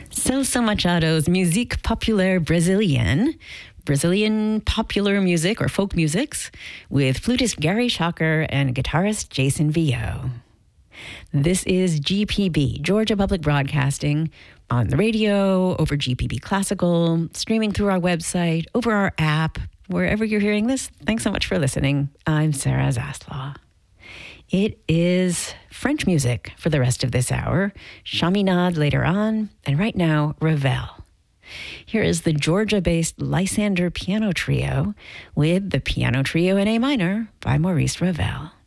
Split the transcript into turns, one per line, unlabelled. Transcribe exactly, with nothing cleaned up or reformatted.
Celso Machado's Musique Populaire Brésilienne, Brazilian popular music or folk musics, with flutist Gary Shocker and guitarist Jason Vio. This is G P B, Georgia Public Broadcasting, on the radio, over G P B Classical, streaming through our website, over our app, wherever you're hearing this. Thanks so much for listening. I'm Sarah Zaslaw. It is French music for the rest of this hour, Chaminade later on, and right now, Ravel. Here is the Georgia-based Lysander Piano Trio with the Piano Trio in A minor by Maurice Ravel.